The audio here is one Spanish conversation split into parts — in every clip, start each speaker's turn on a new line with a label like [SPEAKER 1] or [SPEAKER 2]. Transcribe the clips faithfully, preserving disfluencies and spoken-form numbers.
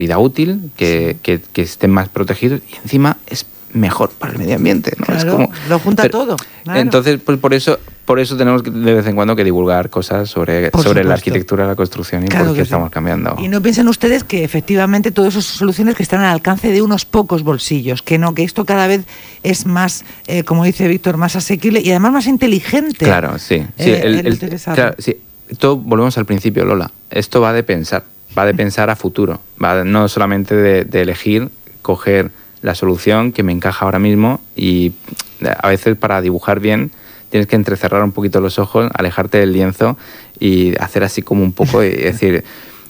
[SPEAKER 1] vida útil, que, sí. que, que estén más protegidos y encima es mejor para el medio ambiente, ¿no?
[SPEAKER 2] Claro,
[SPEAKER 1] es como,
[SPEAKER 2] lo junta
[SPEAKER 1] pero,
[SPEAKER 2] todo. Claro.
[SPEAKER 1] Entonces, pues por eso, por eso tenemos de vez en cuando que divulgar cosas sobre, sobre la arquitectura, la construcción y
[SPEAKER 2] claro
[SPEAKER 1] por qué
[SPEAKER 2] sí.
[SPEAKER 1] estamos cambiando.
[SPEAKER 2] Y no piensen ustedes que efectivamente todas esas soluciones que están al alcance de unos pocos bolsillos, que no, que esto cada vez es más, eh, como dice Víctor, más asequible y además más inteligente.
[SPEAKER 1] Claro, sí. sí
[SPEAKER 2] eh,
[SPEAKER 1] el,
[SPEAKER 2] el
[SPEAKER 1] el, claro, sí. Todo, volvemos al principio, Lola. Esto va de pensar, va de pensar a futuro, va no solamente de, de elegir, coger la solución que me encaja ahora mismo y a veces para dibujar bien tienes que entrecerrar un poquito los ojos, alejarte del lienzo y hacer así como un poco y decir,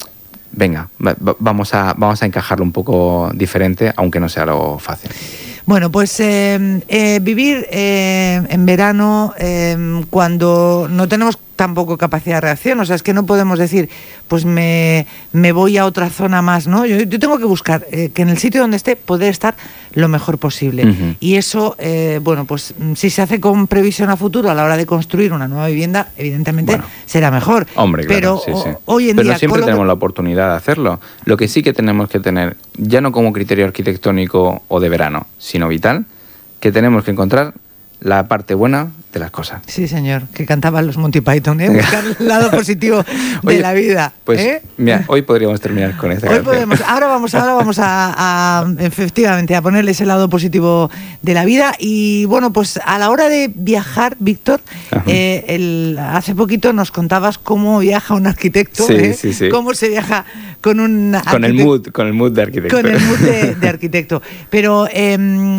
[SPEAKER 1] venga, vamos a, vamos a encajarlo un poco diferente, aunque no sea algo fácil.
[SPEAKER 2] Bueno, pues eh, eh, vivir eh, en verano eh, cuando no tenemos tampoco capacidad de reacción, o sea, es que no podemos decir, pues me, me voy a otra zona más, ¿no? Yo, yo tengo que buscar eh, que en el sitio donde esté poder estar lo mejor posible. Uh-huh. Y eso, eh, bueno, pues si se hace con previsión a futuro a la hora de construir una nueva vivienda, evidentemente bueno, será mejor.
[SPEAKER 1] Hombre, claro,
[SPEAKER 2] pero
[SPEAKER 1] sí, sí.
[SPEAKER 2] hoy en
[SPEAKER 1] pero
[SPEAKER 2] día...
[SPEAKER 1] no siempre tenemos
[SPEAKER 2] que...
[SPEAKER 1] la oportunidad de hacerlo. Lo que sí que tenemos que tener, ya no como criterio arquitectónico o de verano, sino vital, que tenemos que encontrar la parte buena de las cosas.
[SPEAKER 2] Sí, señor, que cantaban los Monty Python, ¿eh? Buscar el lado positivo
[SPEAKER 1] Oye,
[SPEAKER 2] de la vida.
[SPEAKER 1] Pues
[SPEAKER 2] ¿eh?
[SPEAKER 1] mira, hoy podríamos terminar con esta
[SPEAKER 2] hoy
[SPEAKER 1] canción.
[SPEAKER 2] Podemos, ahora vamos, ahora vamos a, a, efectivamente, a ponerle ese lado positivo de la vida. Y bueno, pues a la hora de viajar, Víctor, eh, el, hace poquito nos contabas cómo viaja un arquitecto,
[SPEAKER 1] sí,
[SPEAKER 2] ¿eh?
[SPEAKER 1] sí, sí.
[SPEAKER 2] Cómo se viaja con un arquitecto.
[SPEAKER 1] Con el mood, con el mood de arquitecto.
[SPEAKER 2] Con el mood de, de arquitecto. Pero eh,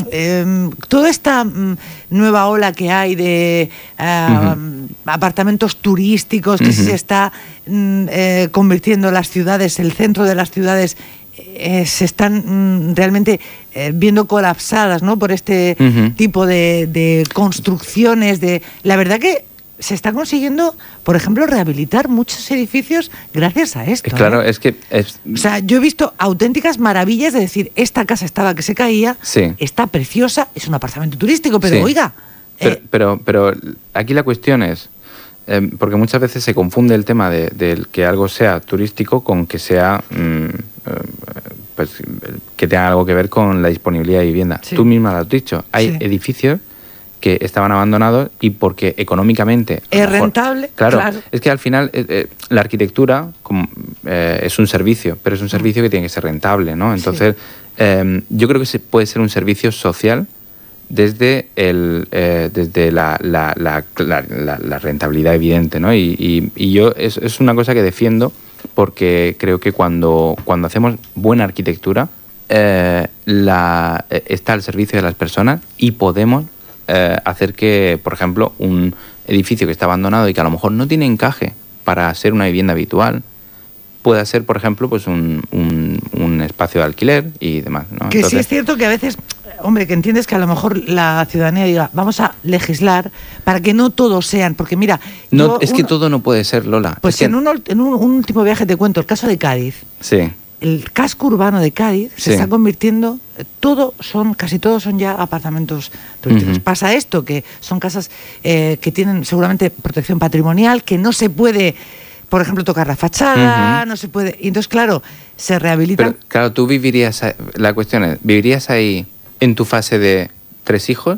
[SPEAKER 2] eh, toda esta nueva ola que hay de uh, uh-huh. apartamentos turísticos, que uh-huh. se está mm, eh, convirtiendo las ciudades, el centro de las ciudades, eh, se están mm, realmente eh, viendo colapsadas, ¿no? Por este uh-huh. tipo de, de construcciones. De, la verdad que se está consiguiendo, por ejemplo, rehabilitar muchos edificios gracias a esto.
[SPEAKER 1] Claro,
[SPEAKER 2] ¿eh?
[SPEAKER 1] es que... Es...
[SPEAKER 2] O sea, yo he visto auténticas maravillas de decir, esta casa estaba que se caía,
[SPEAKER 1] sí.
[SPEAKER 2] está preciosa, es un apartamento turístico, pero
[SPEAKER 1] sí.
[SPEAKER 2] oiga...
[SPEAKER 1] Pero,
[SPEAKER 2] eh...
[SPEAKER 1] pero, pero aquí la cuestión es, eh, porque muchas veces se confunde el tema de, de que algo sea turístico con que sea... Mm, eh, pues que tenga algo que ver con la disponibilidad de vivienda. Sí. Tú misma lo has dicho, hay sí. edificios que estaban abandonados y porque económicamente...
[SPEAKER 2] Es mejor, rentable,
[SPEAKER 1] claro,
[SPEAKER 2] claro.
[SPEAKER 1] Es que al final eh, eh, la arquitectura como, eh, es un servicio, pero es un servicio que tiene que ser rentable, ¿no? Entonces, sí. eh, yo creo que se puede ser un servicio social desde, el, eh, desde la, la, la, la, la, la rentabilidad evidente, ¿no? Y, y, y yo es, es una cosa que defiendo porque creo que cuando, cuando hacemos buena arquitectura eh, la, está al servicio de las personas y podemos... Eh, hacer que, por ejemplo, un edificio que está abandonado y que a lo mejor no tiene encaje para ser una vivienda habitual, pueda ser, por ejemplo, pues un, un, un espacio de alquiler y demás, ¿no?
[SPEAKER 2] Que Entonces, sí es cierto que a veces, hombre, que entiendes que a lo mejor la ciudadanía diga, vamos a legislar para que no todos sean, porque mira...
[SPEAKER 1] No,
[SPEAKER 2] yo,
[SPEAKER 1] es
[SPEAKER 2] uno,
[SPEAKER 1] que todo no puede ser, Lola.
[SPEAKER 2] Pues
[SPEAKER 1] es que...
[SPEAKER 2] en, un, en un, un último viaje te cuento el caso de Cádiz.
[SPEAKER 1] Sí.
[SPEAKER 2] El casco urbano de Cádiz se sí. está convirtiendo, todo son, casi todos son ya apartamentos turísticos. Uh-huh. Pasa esto, que son casas eh, que tienen seguramente protección patrimonial, que no se puede, por ejemplo, tocar la fachada, uh-huh. no se puede... Y entonces, claro, se rehabilitan...
[SPEAKER 1] Pero, claro, tú vivirías... La cuestión es, ¿vivirías ahí en tu fase de tres hijos?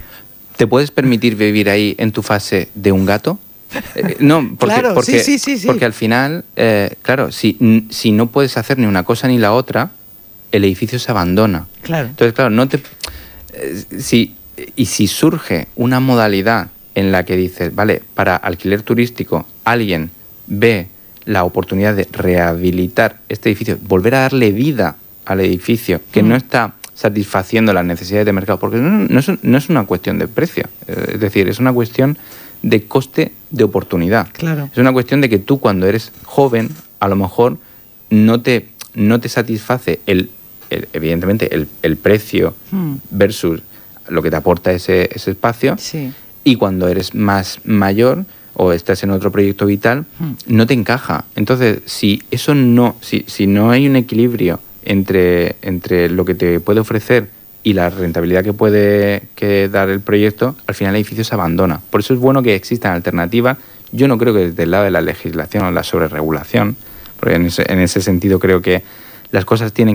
[SPEAKER 1] ¿Te puedes permitir vivir ahí en tu fase de un gato? Eh, no, porque,
[SPEAKER 2] claro,
[SPEAKER 1] porque,
[SPEAKER 2] sí, sí, sí, sí.
[SPEAKER 1] porque al final, eh, claro, si, si no puedes hacer ni una cosa ni la otra, el edificio se abandona.
[SPEAKER 2] Claro.
[SPEAKER 1] Entonces, claro, no te... Eh, si, y si surge una modalidad en la que dices, vale, para alquiler turístico, alguien ve la oportunidad de rehabilitar este edificio, volver a darle vida al edificio, que mm. no está satisfaciendo las necesidades de mercado, porque no, no, es, no es una cuestión de precio, es decir, es una cuestión de coste de oportunidad.
[SPEAKER 2] Claro.
[SPEAKER 1] Es una cuestión de que tú cuando eres joven, a lo mejor no te, no te satisface el, el evidentemente el, el precio mm. versus lo que te aporta ese, ese espacio,
[SPEAKER 2] sí.
[SPEAKER 1] y cuando eres más mayor o estás en otro proyecto vital, mm. no te encaja. Entonces, si eso no, si, si no hay un equilibrio entre, entre lo que te puede ofrecer y la rentabilidad que puede que dar el proyecto, al final el edificio se abandona. Por eso es bueno que existan alternativas. Yo no creo que desde el lado de la legislación o la sobreregulación, porque en ese, en ese sentido creo que las cosas tienen